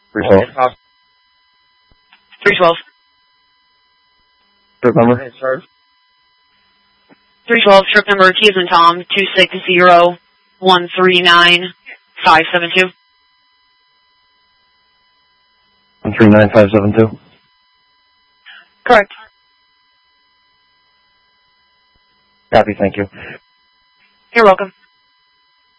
312. 312. Trip number? 312, trip number T as in Tom, 260139572. 139572. Correct. Copy, thank you. You're welcome.